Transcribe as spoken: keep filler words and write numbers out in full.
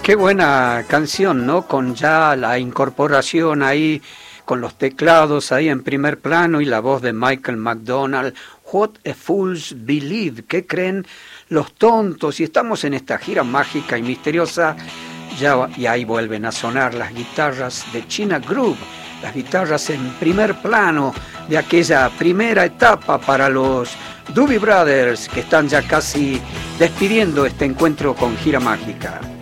Qué buena canción, ¿no? Con ya la incorporación ahí, con los teclados ahí en primer plano y la voz de Michael McDonald. What a Fools Believe. ¿Qué creen los tontos? Y estamos en esta gira mágica y misteriosa. Ya, y ahí vuelven a sonar las guitarras de China Groove, las guitarras en primer plano de aquella primera etapa para los Doobie Brothers, que están ya casi despidiendo este encuentro con Gira Mágica.